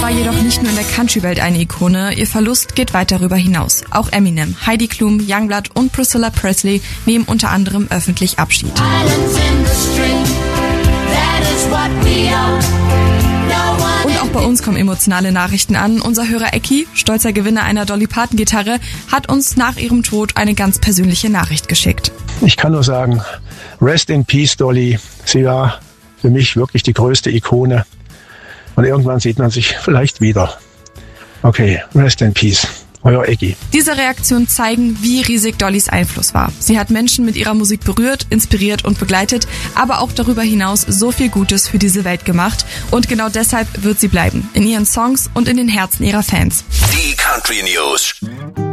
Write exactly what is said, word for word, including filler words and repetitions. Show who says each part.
Speaker 1: war jedoch nicht nur in der Country-Welt eine Ikone, ihr Verlust geht weit darüber hinaus. Auch Eminem, Heidi Klum, Youngblood und Priscilla Presley nehmen unter anderem öffentlich Abschied. Und auch bei uns kommen emotionale Nachrichten an. Unser Hörer Ecki, stolzer Gewinner einer Dolly Parton Gitarre, hat uns nach ihrem Tod eine ganz persönliche Nachricht geschickt.
Speaker 2: Ich kann nur sagen, rest in peace, Dolly. Sie war für mich wirklich die größte Ikone. Und irgendwann sieht man sich vielleicht wieder. Okay, rest in peace. Euer Ecki.
Speaker 1: Diese Reaktionen zeigen, wie riesig Dollys Einfluss war. Sie hat Menschen mit ihrer Musik berührt, inspiriert und begleitet, aber auch darüber hinaus so viel Gutes für diese Welt gemacht. Und genau deshalb wird sie bleiben. In ihren Songs und in den Herzen ihrer Fans.
Speaker 3: Die Country News.